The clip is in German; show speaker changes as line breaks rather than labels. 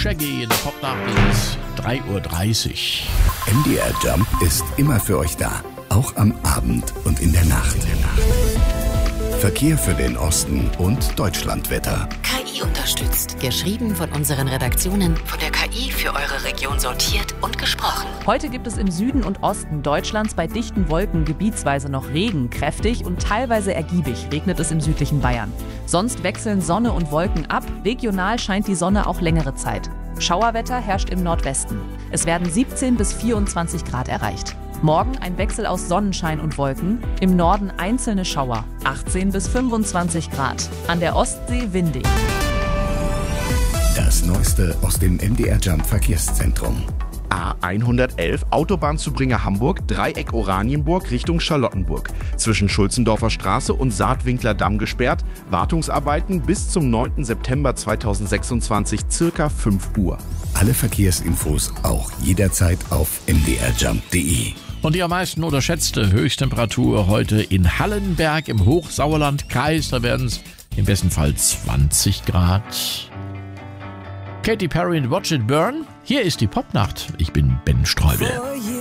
Shaggy in der Popnacht bis 3:30 Uhr.
MDR Jump ist immer für euch da, auch am Abend und in der Nacht. Verkehr für den Osten und Deutschlandwetter.
KI unterstützt. Geschrieben von unseren Redaktionen, von der KI für eure Region sortiert und gesprochen.
Heute gibt es im Süden und Osten Deutschlands bei dichten Wolken gebietsweise noch Regen. Kräftig und teilweise ergiebig regnet es im südlichen Bayern. Sonst wechseln Sonne und Wolken ab. Regional scheint die Sonne auch längere Zeit. Schauerwetter herrscht im Nordwesten. Es werden 17 bis 24 Grad erreicht. Morgen ein Wechsel aus Sonnenschein und Wolken, im Norden einzelne Schauer, 18 bis 25 Grad. An der Ostsee windig.
Das Neueste aus dem MDR Jump Verkehrszentrum.
A111 Autobahnzubringer Hamburg, Dreieck Oranienburg Richtung Charlottenburg. Zwischen Schulzendorfer Straße und Saatwinkler Damm gesperrt. Wartungsarbeiten bis zum 9. September 2026, circa 5 Uhr.
Alle Verkehrsinfos auch jederzeit auf mdrjump.de.
Und die am meisten unterschätzte Höchsttemperatur heute in Hallenberg im Hochsauerlandkreis. Da werden es im besten Fall 20 Grad. Katy Perry und Watch It Burn. Hier ist die Popnacht. Ich bin Ben Streubel.